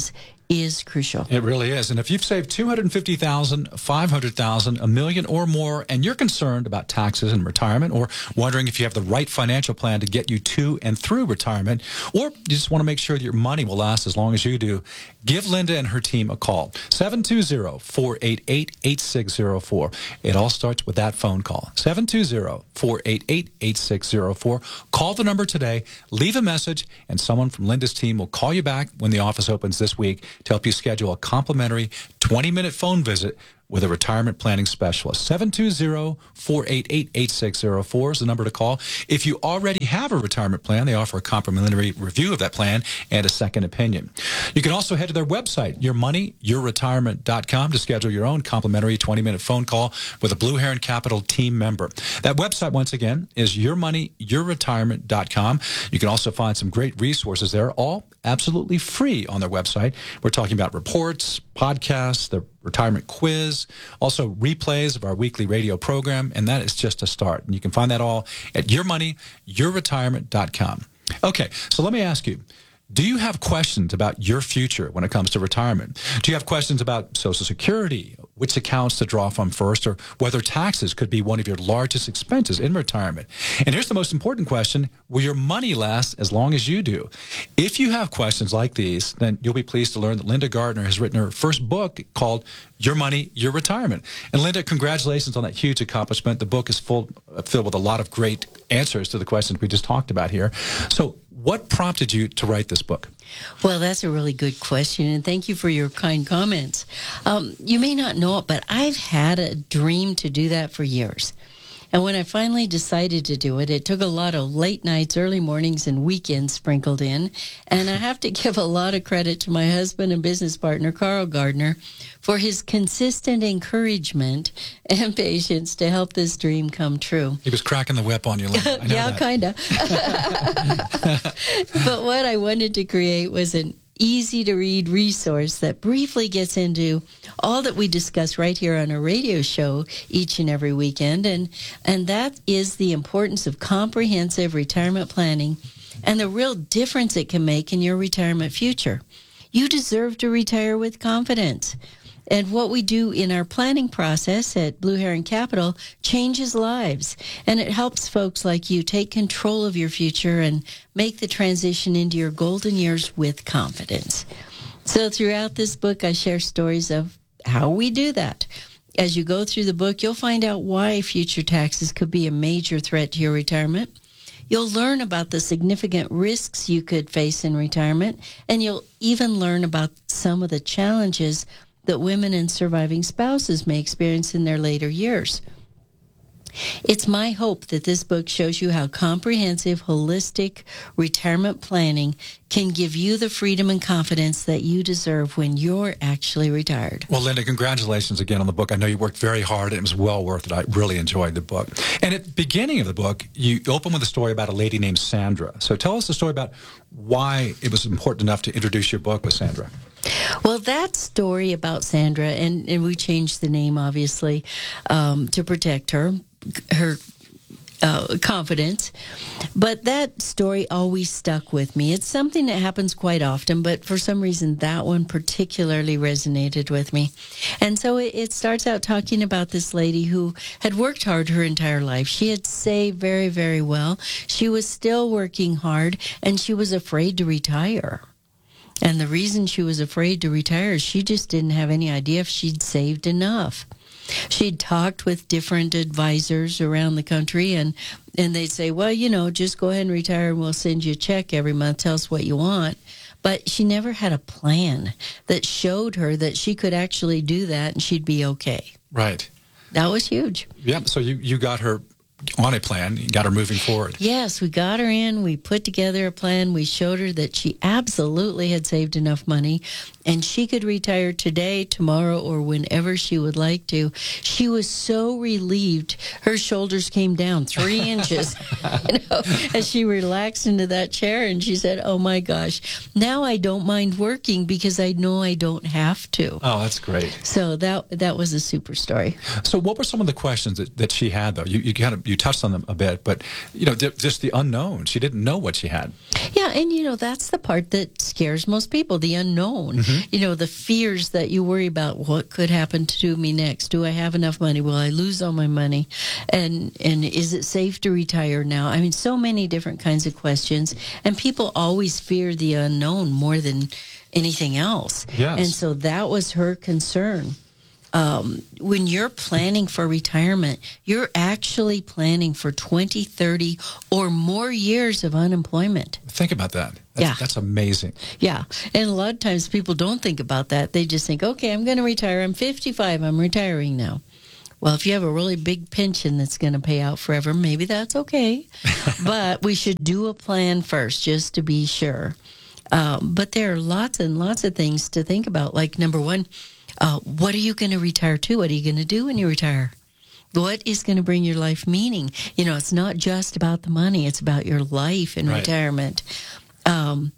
is crucial. It really is. And if you've saved two hundred fifty thousand dollars, five hundred thousand dollars, a million or more, and you're concerned about taxes and retirement, or wondering if you have the right financial plan to get you to and through retirement, or you just want to make sure that your money will last as long as you do, give Linda and her team a call. seven two zero, four eight eight, eight six zero four. It all starts with that phone call. seven two zero, four eight eight, eight six zero four. Call the number today, leave a message, and someone from Linda's team will call you back when the office opens this week to help you schedule a complimentary twenty-minute phone visit with a retirement planning specialist. seven two zero, four eight eight, eight six zero four is the number to call. If you already have a retirement plan, they offer a complimentary review of that plan and a second opinion. You can also head to their website, your money your retirement dot com, to schedule your own complimentary twenty-minute phone call with a Blue Heron Capital team member. That website, once again, is your money your retirement dot com. You can also find some great resources there, all absolutely free on their website. We're talking about reports, podcasts, the retirement quiz, also replays of our weekly radio program, and that is just a start. And you can find that all at your money your retirement dot com. Okay, so let me ask you, do you have questions about your future when it comes to retirement? Do you have questions about Social Security, which accounts to draw from first, or whether taxes could be one of your largest expenses in retirement? And here's the most important question: will your money last as long as you do? If you have questions like these, then you'll be pleased to learn that Linda Gardner has written her first book called Your Money, Your Retirement. And Linda, congratulations on that huge accomplishment. The book is full, filled with a lot of great answers to the questions we just talked about here. So what prompted you to write this book? Well, that's a really good question, and thank you for your kind comments. Um, you may not know it, but I've had a dream to do that for years. And when I finally decided to do it, it took a lot of late nights, early mornings, and weekends sprinkled in. And I have to give a lot of credit to my husband and business partner, Carl Gardner, for his consistent encouragement and patience to help this dream come true. He was cracking the whip on you, Linda. I know Yeah, kind of. But what I wanted to create was an easy-to-read resource that briefly gets into all that we discuss right here on our radio show each and every weekend, and and that is the importance of comprehensive retirement planning and the real difference it can make in your retirement future. You deserve to retire with confidence. And what we do in our planning process at Blue Heron Capital changes lives, and it helps folks like you take control of your future and make the transition into your golden years with confidence. So throughout this book, I share stories of how we do that. As you go through the book, you'll find out why future taxes could be a major threat to your retirement. You'll learn about the significant risks you could face in retirement, and you'll even learn about some of the challenges that women and surviving spouses may experience in their later years. It's my hope that this book shows you how comprehensive, holistic retirement planning can give you the freedom and confidence that you deserve when you're actually retired. Well, Linda, congratulations again on the book. I know you worked very hard, and it was well worth it. I really enjoyed the book. And at the beginning of the book, you open with a story about a lady named Sandra. So tell us the story about why it was important enough to introduce your book with Sandra. Well, that story about Sandra, and, and we changed the name, obviously, um, to protect her, her uh, confidence. But that story always stuck with me. It's something that happens quite often, but for some reason, that one particularly resonated with me. And so it, it starts out talking about this lady who had worked hard her entire life. She had saved very, very well. She was still working hard, and she was afraid to retire. And the reason she was afraid to retire is she just didn't have any idea if she'd saved enough. She'd talked with different advisors around the country, and, and they'd say, well, you know, just go ahead and retire and we'll send you a check every month. Tell us what you want. But she never had a plan that showed her that she could actually do that and she'd be okay. Right. That was huge. Yeah, so you, you got her on a plan, you got her moving forward. Yes, we got her in, we put together a plan, we showed her that she absolutely had saved enough money and she could retire today, tomorrow, or whenever she would like to. She was so relieved. Her shoulders came down three inches you know, as she relaxed into that chair, and she said, oh my gosh, now I don't mind working because I know I don't have to. Oh, that's great. So that that was a super story. So what were some of the questions that, that she had, though? You, you kind of you touched on them a bit, but, you know, just the unknown. She didn't know what she had. Yeah, and, you know, that's the part that scares most people, the unknown. Mm-hmm. You know, the fears that you worry about. What could happen to me next? Do I have enough money? Will I lose all my money? And and is it safe to retire now? I mean, so many different kinds of questions. And people always fear the unknown more than anything else. Yes. And so that was her concern. Um, when you're planning for retirement, you're actually planning for twenty, thirty, or more years of unemployment. Think about that. That's, yeah. That's amazing. Yeah. And a lot of times people don't think about that. They just think, okay, I'm going to retire. I'm fifty-five. I'm retiring now. Well, if you have a really big pension that's going to pay out forever, maybe that's okay. But we should do a plan first just to be sure. Um, but there are lots and lots of things to think about. Like, number one, Uh, what are you going to retire to? What are you going to do when you retire? What is going to bring your life meaning? You know, it's not just about the money. It's about your life in Right. retirement. Um,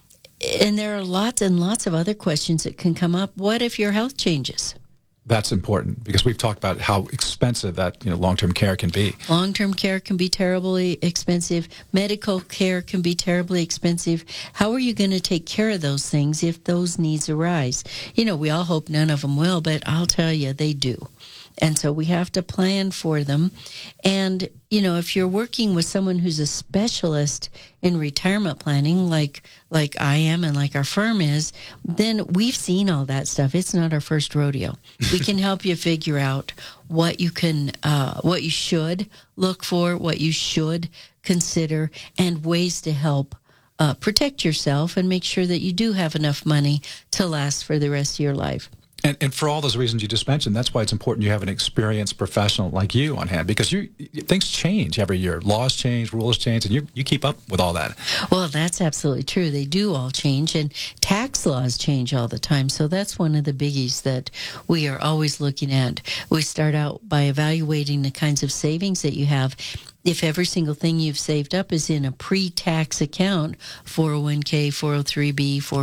and there are lots and lots of other questions that can come up. What if your health changes? That's important because we've talked about how expensive that, you know, long-term care can be. Long-term care can be terribly expensive. Medical care can be terribly expensive. How are you going to take care of those things if those needs arise? You know, we all hope none of them will, but I'll tell you, they do. And so we have to plan for them. And, you know, if you're working with someone who's a specialist in retirement planning, like like I am and like our firm is, then we've seen all that stuff. It's not our first rodeo. We can help you figure out what you can, uh, what you should look for, what you should consider, and ways to help uh, protect yourself and make sure that you do have enough money to last for the rest of your life. And, and for all those reasons you just mentioned, that's why it's important you have an experienced professional like you on hand, because you things change every year. Laws change, rules change, and you, you keep up with all that. Well, that's absolutely true. They do all change, and tax laws change all the time. So that's one of the biggies that we are always looking at. We start out by evaluating the kinds of savings that you have. If every single thing you've saved up is in a pre-tax account, four oh one k, four oh three b, four,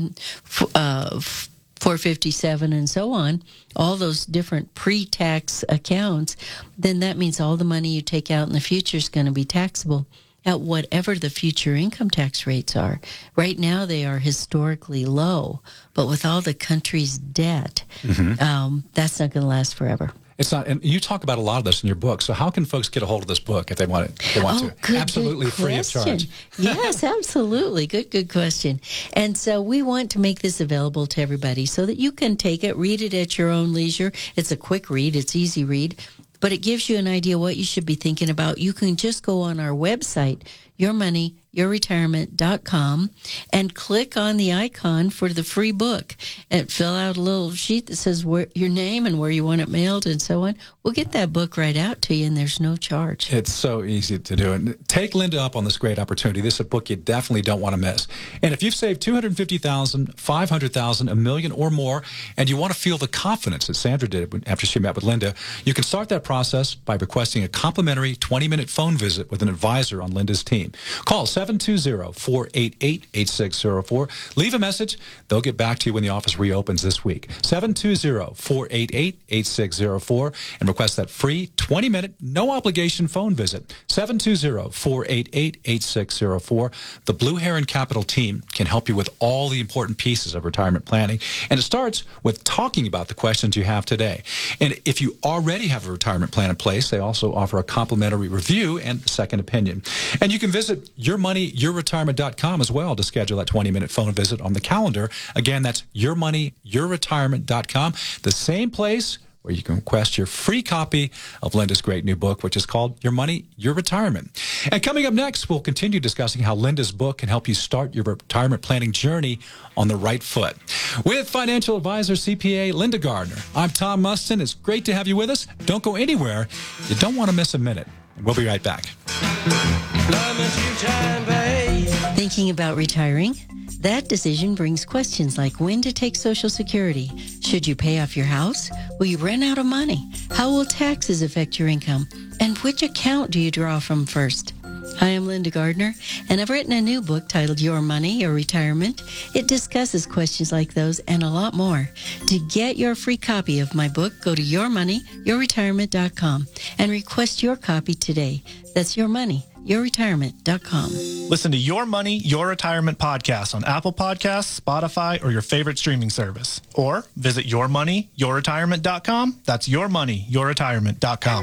uh, four fifty-seven, and so on, all those different pre-tax accounts, then that means all the money you take out in the future is going to be taxable at whatever the future income tax rates are. Right now, they are historically low, but with all the country's debt, mm-hmm. um, that's not going to last forever. It's not, and you talk about a lot of this in your book. So how can folks get a hold of this book if they want it? If they want oh, to, good, absolutely good free of charge. Yes, absolutely. Good, good question. And so we want to make this available to everybody so that you can take it, read it at your own leisure. It's a quick read. It's easy read, but it gives you an idea what you should be thinking about. You can just go on our website, your money your retirement dot com, and click on the icon for the free book and fill out a little sheet that says where, your name and where you want it mailed and so on. We'll get that book right out to you, and there's no charge. It's so easy to do. And take Linda up on this great opportunity. This is a book you definitely don't want to miss. And if you've saved two hundred fifty thousand dollars, five hundred thousand dollars, a million or more, and you want to feel the confidence that Sandra did after she met with Linda, you can start that process by requesting a complimentary twenty-minute phone visit with an advisor on Linda's team. Call seven two zero, four eight eight, eight six zero four. Leave a message. They'll get back to you when the office reopens this week. seven two zero, four eight eight, eight six zero four and request that free twenty-minute, no-obligation phone visit. seven two zero, four eight eight, eight six zero four. The Blue Heron Capital team can help you with all the important pieces of retirement planning. And it starts with talking about the questions you have today. And if you already have a retirement plan in place, they also offer a complimentary review and second opinion. And you can visit your money your retirement dot com as well to schedule that twenty-minute phone visit on the calendar. Again, that's your money your retirement dot com, the same place where you can request your free copy of Linda's great new book, which is called Your Money, Your Retirement. And coming up next, we'll continue discussing how Linda's book can help you start your retirement planning journey on the right foot. With financial advisor, C P A Linda Gardner, I'm Tom Mustin. It's great to have you with us. Don't go anywhere. You don't want to miss a minute. We'll be right back. Thinking about retiring? That decision brings questions like when to take Social Security. Should you pay off your house? Will you run out of money? How will taxes affect your income? And which account do you draw from first? Hi, I'm Linda Gardner, and I've written a new book titled Your Money, Your Retirement. It discusses questions like those and a lot more. To get your free copy of my book, go to your money your retirement dot com and request your copy today. That's your money your retirement dot com. Listen to Your Money, Your Retirement podcast on Apple Podcasts, Spotify, or your favorite streaming service. Or visit your money your retirement dot com. That's your money your retirement dot com.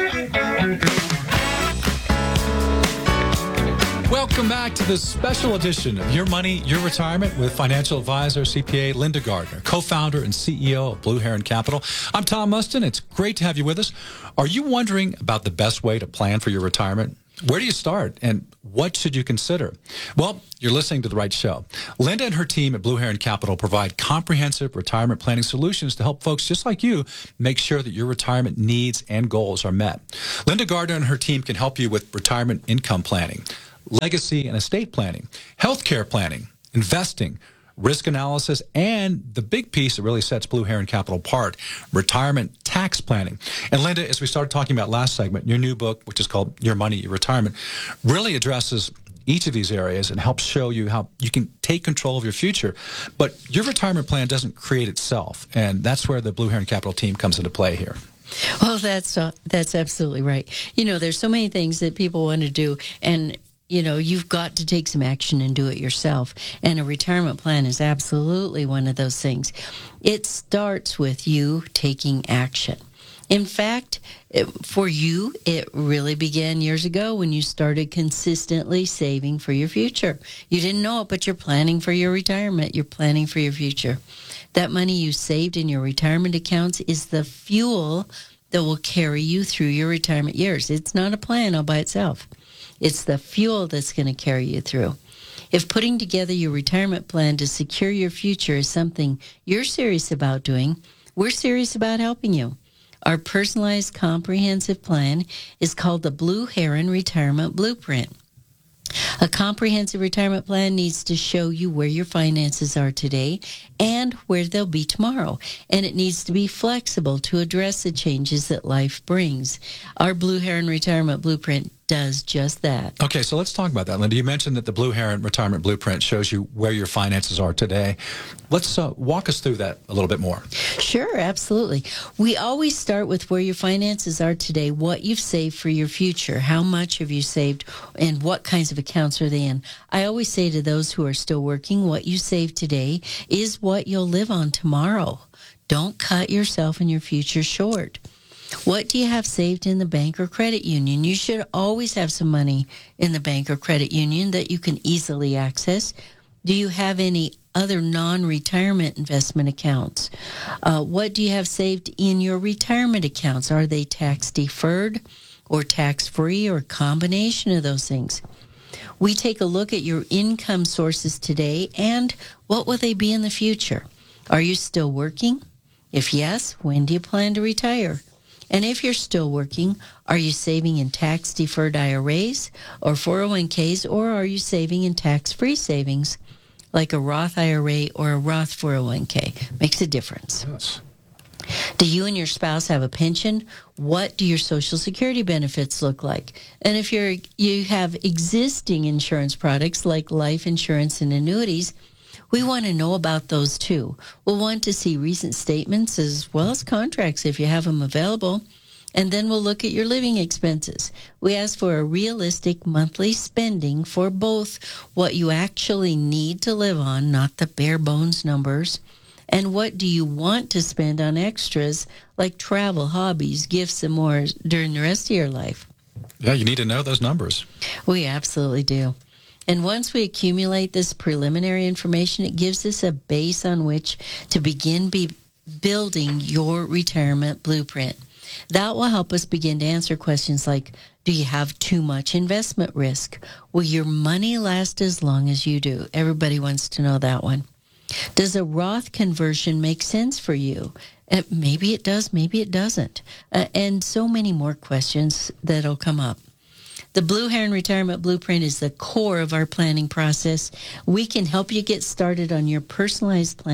Welcome back to this special edition of Your Money, Your Retirement with financial advisor, C P A Linda Gardner, co-founder and C E O of Blue Heron Capital. I'm Tom Mustin. It's great to have you with us. Are you wondering about the best way to plan for your retirement? Where do you start, and what should you consider? Well, you're listening to the right show. Linda and her team at Blue Heron Capital provide comprehensive retirement planning solutions to help folks just like you make sure that your retirement needs and goals are met. Linda Gardner and her team can help you with retirement income planning, legacy and estate planning, healthcare planning, investing, risk analysis, and the big piece that really sets Blue Heron Capital apart, retirement tax planning. And Linda, as we started talking about last segment, your new book, which is called Your Money, Your Retirement, really addresses each of these areas and helps show you how you can take control of your future. But your retirement plan doesn't create itself, and that's where the Blue Heron Capital team comes into play here. Well, that's uh, that's absolutely right. You know, there's so many things that people want to do, and you know, you've got to take some action and do it yourself. And a retirement plan is absolutely one of those things. It starts with you taking action. In fact, it, for you, it really began years ago when you started consistently saving for your future. You didn't know it, but you're planning for your retirement. You're planning for your future. That money you saved in your retirement accounts is the fuel that will carry you through your retirement years. It's not a plan all by itself. It's the fuel that's going to carry you through. If putting together your retirement plan to secure your future is something you're serious about doing, we're serious about helping you. Our personalized comprehensive plan is called the Blue Heron Retirement Blueprint. A comprehensive retirement plan needs to show you where your finances are today and where they'll be tomorrow. And it needs to be flexible to address the changes that life brings. Our Blue Heron Retirement Blueprint does just that. Okay, so let's talk about that, Linda. You mentioned that the Blue Heron Retirement Blueprint shows you where your finances are today. Let's uh, walk us through that a little bit more. Sure, absolutely. We always start with where your finances are today, what you've saved for your future, how much have you saved, and what kinds of accounts are they in. I always say to those who are still working, what you save today is what you'll live on tomorrow. Don't cut yourself and your future short. What do you have saved in the bank or credit union? You should always have some money in the bank or credit union that you can easily access. Do you have any other non-retirement investment accounts? Uh, what do you have saved in your retirement accounts? Are they tax deferred or tax free or a combination of those things? We take a look at your income sources today and what will they be in the future? Are you still working? If yes, when do you plan to retire? And if you're still working, are you saving in tax-deferred I R As or four oh one k's, or are you saving in tax-free savings like a Roth I R A or a Roth four oh one k? Makes a difference. Yes. Do you and your spouse have a pension? What do your Social Security benefits look like? And if you're you have existing insurance products like life insurance and annuities, we want to know about those too. We'll want to see recent statements as well as contracts if you have them available. And then we'll look at your living expenses. We ask for a realistic monthly spending for both what you actually need to live on, not the bare bones numbers, and what do you want to spend on extras like travel, hobbies, gifts, and more during the rest of your life. Yeah, you need to know those numbers. We absolutely do. And once we accumulate this preliminary information, it gives us a base on which to begin be building your retirement blueprint. That will help us begin to answer questions like, do you have too much investment risk? Will your money last as long as you do? Everybody wants to know that one. Does a Roth conversion make sense for you? Uh, maybe it does, maybe it doesn't. Uh, and so many more questions that'll come up. The Blue Heron Retirement Blueprint is the core of our planning process. We can help you get started on your personalized plan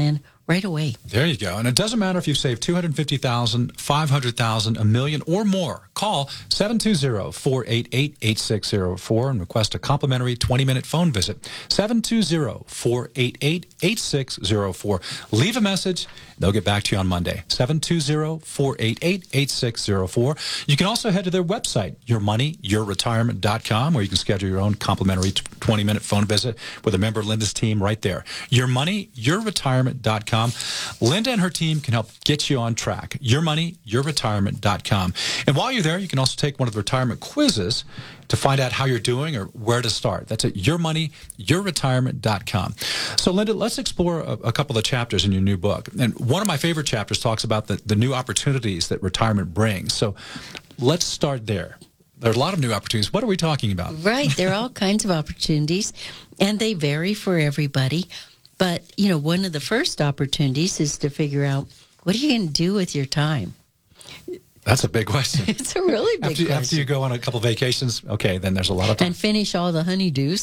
right away. There you go. And it doesn't matter if you've saved two hundred fifty thousand dollars, five hundred thousand dollars, a million or more. Call seven two zero, four eight eight, eight six zero four and request a complimentary twenty-minute phone visit. seven two zero, four eight eight, eight six zero four. Leave a message. They'll get back to you on Monday. seven two zero, four eight eight, eight six zero four. You can also head to their website, your money your retirement dot com, where you can schedule your own complimentary twenty-minute phone visit with a member of Linda's team right there. your money your retirement dot com. Linda and her team can help get you on track. your money your retirement dot com. And while you're there, you can also take one of the retirement quizzes to find out how you're doing or where to start. That's at your money your retirement dot com. So, Linda, let's explore a, a couple of chapters in your new book. And one of my favorite chapters talks about the, the new opportunities that retirement brings. So let's start there. There are a lot of new opportunities. What are we talking about? Right. There are all kinds of opportunities, and they vary for everybody. But, you know, one of the first opportunities is to figure out, what are you going to do with your time? That's a big question. It's a really big after, question. After you go on a couple vacations, okay, then there's a lot of time. And finish all the honeydews.